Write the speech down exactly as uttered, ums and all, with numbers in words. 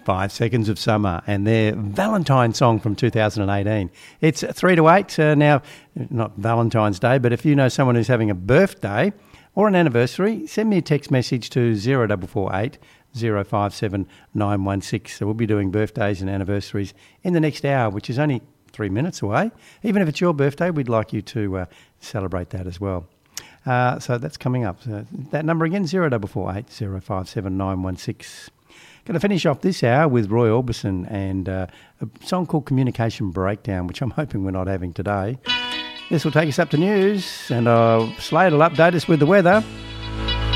Five Seconds of Summer and their Valentine song from two thousand eighteen. It's three to eight uh, now, not Valentine's Day, but if you know someone who's having a birthday or an anniversary, send me a text message to zero four four eight, zero five seven, nine one six. So we'll be doing birthdays and anniversaries in the next hour, which is only three minutes away. Even if it's your birthday, we'd like you to uh, celebrate that as well. Uh, so that's coming up. So that number again, zero four four eight, zero five seven, nine one six. Going to finish off this hour with Roy Orbison and uh, a song called Communication Breakdown, which I'm hoping we're not having today. This will take us up to news, and uh, Slade will update us with the weather.